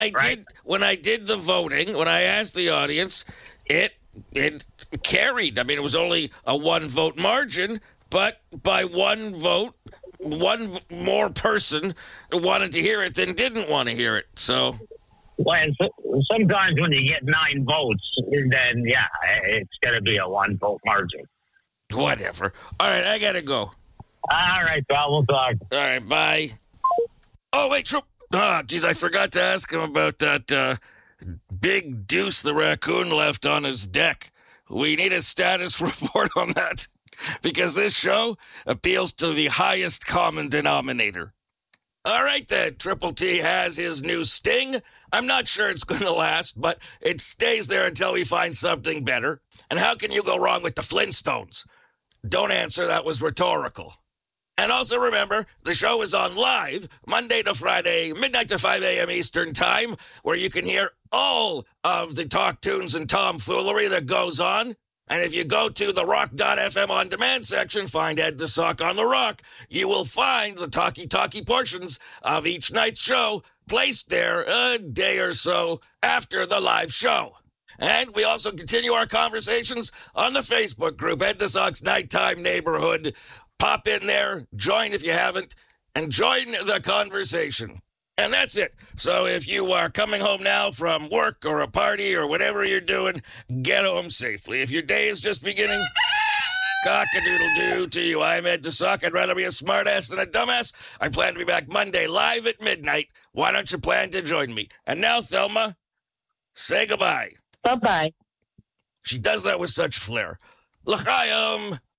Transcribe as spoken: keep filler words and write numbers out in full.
I right? did when I did the voting, when I asked the audience, it it carried. I mean, it was only a one vote margin, but by one vote, one more person wanted to hear it than didn't want to hear it. So, When sometimes when you get nine votes, then yeah, it's going to be a one vote margin. whatever. All right, I gotta go. All right, pal, we'll talk. All right, bye. Oh wait, Troop. Ah, geez, I forgot to ask him about that uh, big deuce the raccoon left on his deck. We need a status report on that because this show appeals to the highest common denominator. All right, then. Triple T has his new sting. I'm not sure it's going to last, but it stays there until we find something better. And how can you go wrong with the Flintstones? Don't answer. That was rhetorical. And also remember, the show is on live Monday to Friday, midnight to five a.m. Eastern Time, where you can hear all of the talk tunes and tomfoolery that goes on. And if you go to the rock dot f m on demand section, find Ed the Sock on the Rock, you will find the talkie-talkie portions of each night's show placed there a day or so after the live show. And we also continue our conversations on the Facebook group, Ed the Sock's Nighttime Neighborhood. Pop in there, join if you haven't, and join the conversation. And that's it. So if you are coming home now from work or a party or whatever you're doing, get home safely. If your day is just beginning, cock-a-doodle-doo to you. I'm Ed the Sock. I'd rather be a smartass than a dumbass. I plan to be back Monday live at midnight. Why don't you plan to join me? And now, Thelma, say goodbye. Bye-bye. She does that with such flair. L'chaim.